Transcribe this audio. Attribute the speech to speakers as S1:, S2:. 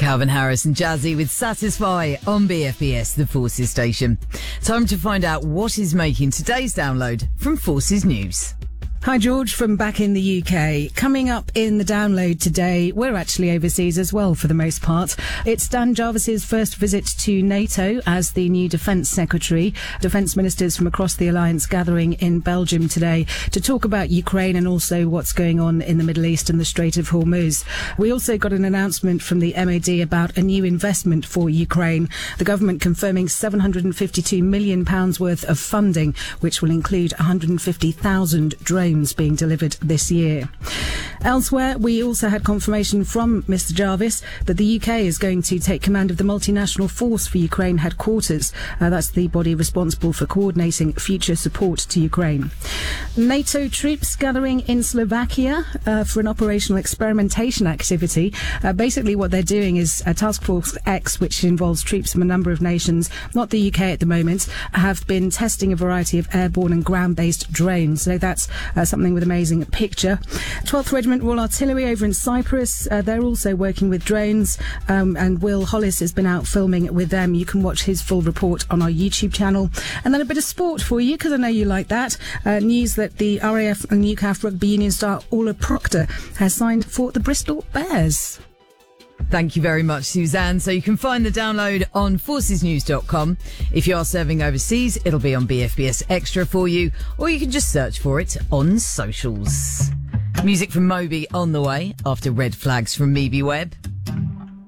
S1: Calvin Harris and Jazzy with Satisfy on BFBS, the Forces station. Time to find out what is making today's download from Forces News.
S2: Hi, George from back in the UK. Coming up in the download today, we're actually overseas as well for the most part. It's Dan Jarvis's first visit to NATO as the new Defence Secretary. Defence ministers from across the alliance gathering in Belgium today to talk about Ukraine and also what's going on in the Middle East and the Strait of Hormuz. We also got an announcement from the MOD about a new investment for Ukraine. The government confirming £752 million worth of funding, which will include 150,000 drones being delivered this year. Elsewhere, we also had confirmation from Mr. Jarvis that the UK is going to take command of the multinational force for Ukraine headquarters. That's the body responsible for coordinating future support to Ukraine. NATO troops gathering in Slovakia for an operational experimentation activity. Basically what they're doing is Task Force X, which involves troops from a number of nations, not the UK at the moment, have been testing a variety of airborne and ground-based drones. So that's something with amazing picture. 12th Regiment Royal Artillery over in Cyprus, they're also working with drones, and Will Hollis has been out filming with them. You can watch his full report on our YouTube channel. And then a bit of sport for you, because I know you like that. News that the RAF and UCAF rugby union star Orla Proctor has signed for the Bristol Bears.
S1: Thank you very much, Suzanne. So you can find the download on forcesnews.com. If you are serving overseas, it'll be on BFBS Extra for you, or you can just search for it on socials. Music from Moby on the way after Red Flags from Meeby Webb.